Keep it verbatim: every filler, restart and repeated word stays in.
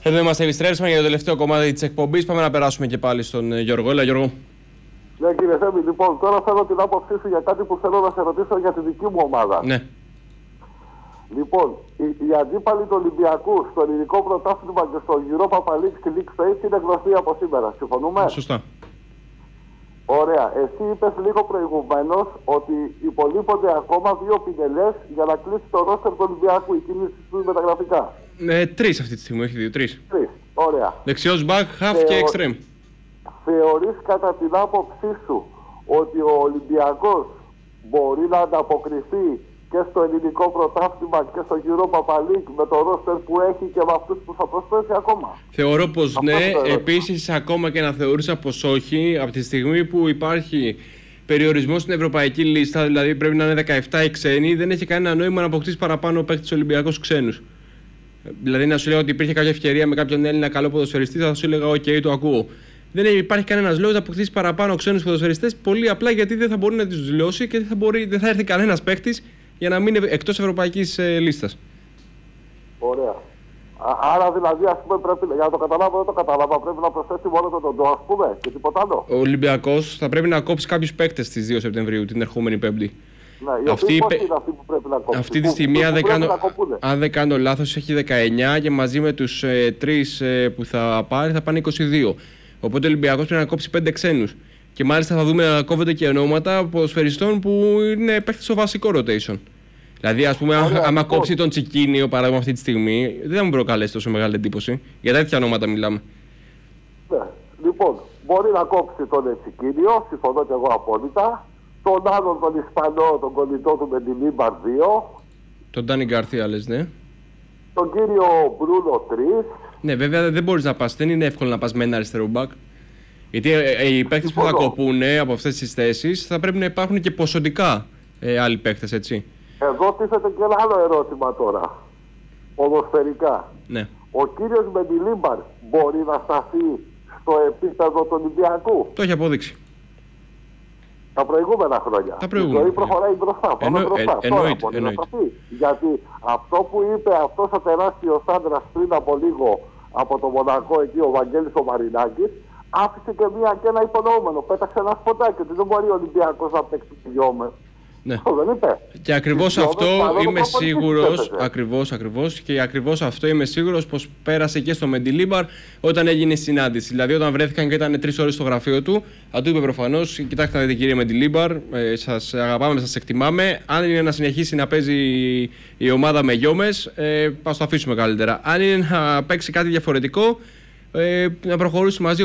Εδώ είμαστε, επιστρέψαμε για το τελευταίο κομμάτι της εκπομπής. Πάμε να περάσουμε και πάλι στον Γιώργο. Έλα, Γιώργο. Ναι, κύριε Θέμη, λοιπόν, τώρα θέλω την άποψή σου για κάτι που θέλω να σε ρωτήσω για τη δική μου ομάδα. Ναι. Λοιπόν, οι, οι αντίπαλοι του Ολυμπιακού στο ελληνικό πρωτάθλημα και στο Europa League στη League Phase είναι γνωστοί από σήμερα. Συμφωνούμε? Σωστά. Ωραία. Εσύ είπες λίγο προηγουμένως ότι υπολείπονται ακόμα δύο πινελές για να κλείσει το ρόστερ του Ολυμπιακού, η κίνηση του μεταγραφικά. Ε, τρεις αυτή τη στιγμή, όχι δύο, τρεις. Τρεις. Ωραία. Δεξιός back, half Θεω... και extreme. Θεωρείς κατά την άποψή σου ότι ο Ολυμπιακός μπορεί να ανταποκριθεί και στο ελληνικό πρωτάθλημα και στο Europa League με το ρόστερ που έχει και με αυτούς που θα προσθέσει ακόμα? Θεωρώ πως ναι. Επίσης, ακόμα και να θεωρούσα πως όχι, από τη στιγμή που υπάρχει περιορισμός στην ευρωπαϊκή λίστα, δηλαδή πρέπει να είναι δεκαεπτά οι ξένοι, δεν έχει κανένα νόημα να αποκτήσει παραπάνω παίκτες Ολυμπιακούς ξένους. Δηλαδή, να σου λέω ότι υπήρχε κάποια ευκαιρία με κάποιον Έλληνα καλό ποδοσφαιριστή, θα σου έλεγα: OK, το ακούω. Δεν υπάρχει κανένας λόγος να αποκτήσει παραπάνω ξένους ποδοσφαιριστές, πολύ απλά γιατί δεν θα μπορεί να τους δηλώσει και δεν θα, μπορεί, δεν θα έρθει κανένας παίκτης για να μείνει εκτός ευρωπαϊκής ε, λίστας. Ωραία. Α, άρα δηλαδή, ας πούμε, πρέπει, για να το καταλάβω, δεν το καταλάβα, πρέπει να προσθέσει μόνο τον Τοντό, ας πούμε, και τίποτα άλλο. Ο Ολυμπιακός θα πρέπει να κόψει κάποιους παίκτες στις δύο Σεπτεμβρίου, την ερχόμενη Πέμπτη. Ναι, αυτή, πώς είναι αυτή που πρέπει να κόψει? Αυτή τη στιγμή, που, αν, δεν κάνω, αν δεν κάνω λάθος, έχει δεκαεννιά και μαζί με τους ε, τρεις ε, που θα πάρει θα πάνε είκοσι δύο. Οπότε ο Ολυμπιακός πρέπει να κόψει πέντε ξένους. Και μάλιστα θα δούμε να κόβονται και ονόματα ποδοσφαιριστών που είναι παίκτες στο βασικό rotation. Δηλαδή, ας πούμε, Ωραία, άμα λοιπόν. κόψει τον Τσικίνιο παράδειγμα αυτή τη στιγμή, δεν θα μου προκαλέσει τόσο μεγάλη εντύπωση. Για τέτοια ονόματα μιλάμε. Ναι. Λοιπόν, μπορεί να κόψει τον Τσικίνιο, συμφωνώ και εγώ απόλυτα. Τον άλλον, τον Ισπανό, τον κολλητό του Μεντιλίμπαρ δύο. Τον Ντάνι Γκαρθία, λες, ναι. Τον κύριο Μπρούνο τρία. Ναι, βέβαια δεν μπορείς να πας, δεν είναι εύκολο να πας με ένα αριστερό μπακ. Γιατί ε, οι παίκτες που θα κοπούν από αυτές τις θέσεις θα πρέπει να υπάρχουν και ποσοτικά ε, άλλοι παίκτες, έτσι. Εδώ τίθεται και ένα άλλο ερώτημα τώρα. Ποδοσφαιρικά. Ναι. Ο κύριος Μεντιλίμπαρ μπορεί να σταθεί στο επίπεδο του Ολυμπιακού? Το έχει απόδειξει. Τα προηγούμενα χρόνια. Τα προηγούμενα. Η ζωή προχωράει μπροστά. Πάμε Εννο, μπροστά. Ε, Τώρα εννοείται, μπορεί εννοείται. να σταθεί. Γιατί αυτό που είπε αυτός ο τεράστιος άντρας πριν από λίγο από το Μονακό εκεί, ο Βαγγέλης ο Μαρινάκης, άφησε και, μια, και ένα υπονοούμενο. Πέταξε ένα σποτάκι ότι δεν μπορεί ο Ολυμπιακός να παίξει δυόμες. Ναι. Αυτό δεν είπε. Και ακριβώς αυτό είμαι σίγουρος, ακριβώς, ακριβώς, και ακριβώς αυτό είμαι σίγουρος πως πέρασε και στο Μεντιλίμπαρ όταν έγινε η συνάντηση. Δηλαδή, όταν βρέθηκαν και ήταν τρεις ώρες στο γραφείο του, θα του είπε προφανώς: κοιτάξτε να δείτε, κύριε Μεντιλίμπαρ, ε, σας αγαπάμε, σας εκτιμάμε. Αν είναι να συνεχίσει να παίζει η ομάδα με γιόμες, ε, ας το αφήσουμε καλύτερα. Αν είναι να παίξει κάτι διαφορετικό, ε, να προχωρήσουμε μαζί.